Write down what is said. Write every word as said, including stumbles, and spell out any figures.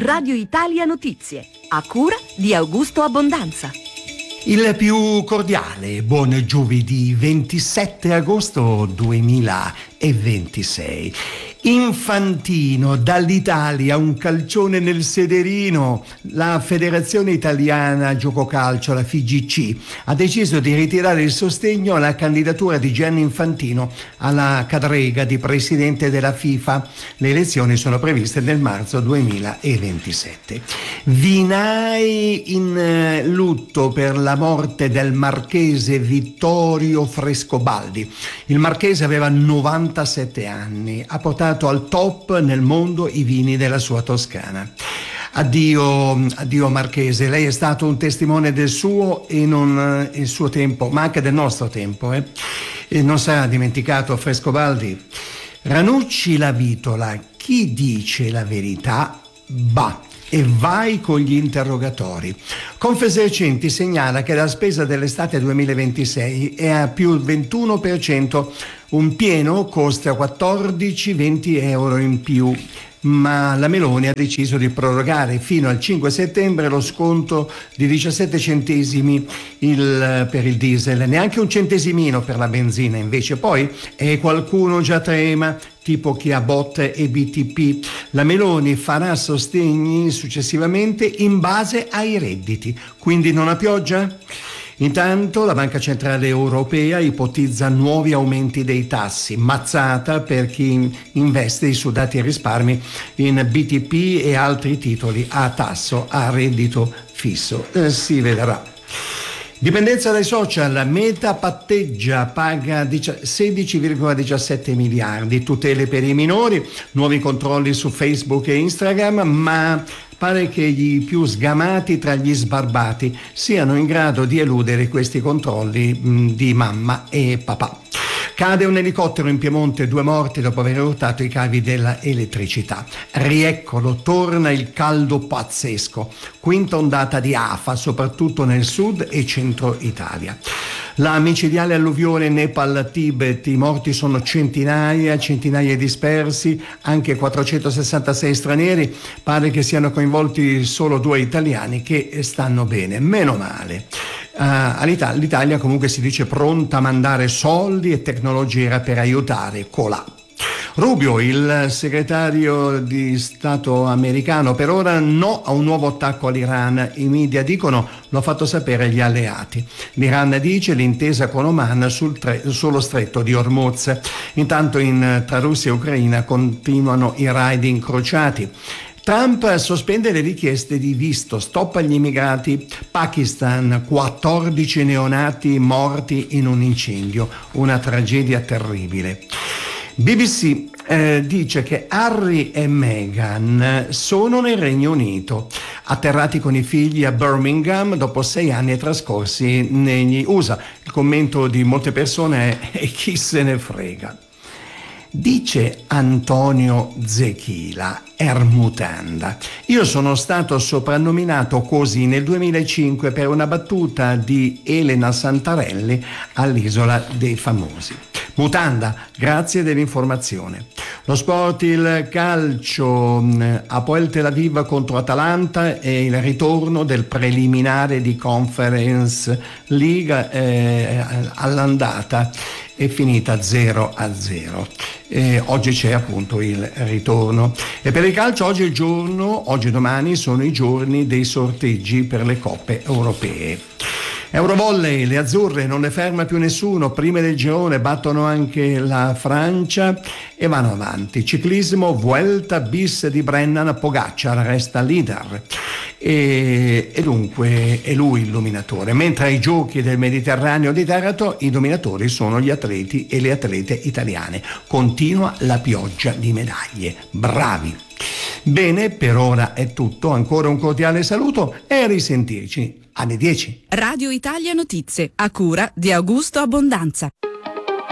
Radio Italia Notizie, a cura di Augusto Abbondanza. Il più cordiale buon giovedì ventisette agosto duemilaventisei. Infantino, dall'Italia un calcione nel sederino. La Federazione Italiana Gioco Calcio, la F I G C, ha deciso di ritirare il sostegno alla candidatura di Gianni Infantino alla cadrega di presidente della FIFA. Le elezioni sono previste nel marzo duemilaventisette. Vinai in lutto per la morte del marchese Vittorio Frescobaldi. Il marchese aveva novantasette anni, ha portato al top nel mondo i vini della sua Toscana. Addio, addio Marchese, lei è stato un testimone del suo e non il suo tempo, ma anche del nostro tempo. Eh? E non sarà dimenticato Frescobaldi. Ranucci la Vitola, chi dice la verità? Bah. E vai con gli interrogatori. Confesercenti segnala che la spesa dell'estate duemilaventisei è a più ventuno per cento, un pieno costa quattordici venti euro in più, ma la Meloni ha deciso di prorogare fino al cinque settembre lo sconto di diciassette centesimi il, per il diesel, neanche un centesimino per la benzina invece. Poi e qualcuno già trema, tipo chi ha botte e B T P. La Meloni farà sostegni successivamente in base ai redditi, quindi non a pioggia? Intanto la Banca Centrale Europea ipotizza nuovi aumenti dei tassi, mazzata per chi investe i sudati risparmi in B T P e altri titoli a tasso a reddito fisso. Eh, si vedrà. Dipendenza dai social, Meta patteggia, paga sedici virgola diciassette miliardi, tutele per i minori, nuovi controlli su Facebook e Instagram, ma pare che i più sgamati tra gli sbarbati siano in grado di eludere questi controlli mh, di mamma e papà. Cade un elicottero in Piemonte, due morti dopo aver urtato i cavi della elettricità. Rieccolo, torna il caldo pazzesco. Quinta ondata di afa, soprattutto nel sud e centro Italia. La micidiale alluvione Nepal-Tibet, i morti sono centinaia, centinaia dispersi, anche quattrocentosessantasei stranieri, pare che siano coinvolti solo due italiani che stanno bene, meno male. Uh, all'Italia, l'Italia comunque si dice pronta a mandare soldi e tecnologia per aiutare colà. Rubio, il segretario di Stato americano, per ora no a un nuovo attacco all'Iran. I media dicono lo ha fatto sapere agli alleati. L'Iran dice l'intesa con Oman sul tre, sullo stretto di Hormuz. Intanto in, tra Russia e Ucraina continuano i raid incrociati. Trump sospende le richieste di visto, stop agli immigrati. Pakistan, quattordici neonati morti in un incendio, una tragedia terribile. B B C eh, dice che Harry e Meghan sono nel Regno Unito, atterrati con i figli a Birmingham dopo sei anni trascorsi negli U S A. Il commento di molte persone è chi se ne frega. Dice Antonio Zechila, Ermutanda: io sono stato soprannominato così nel duemilacinque per una battuta di Elena Santarelli all'Isola dei Famosi. Mutanda, grazie dell'informazione. Lo sport, il calcio, Hapoel Tel Aviv contro Atalanta e il ritorno del preliminare di Conference League eh, all'andata è finita zero a zero. Eh, oggi c'è appunto il ritorno. E per il calcio oggi è il giorno, oggi e domani sono i giorni dei sorteggi per le coppe europee. Eurovolley, le azzurre non le ferma più nessuno, prime del girone, battono anche la Francia e vanno avanti. Ciclismo, Vuelta bis di Brennan, Pogacar resta leader e, e dunque è lui il dominatore, mentre ai giochi del Mediterraneo di Taranto i dominatori sono gli atleti e le atlete italiane. Continua la pioggia di medaglie, bravi. Bene, per ora è tutto, ancora un cordiale saluto e a risentirci alle dieci. Radio Italia Notizie, a cura di Augusto Abbondanza.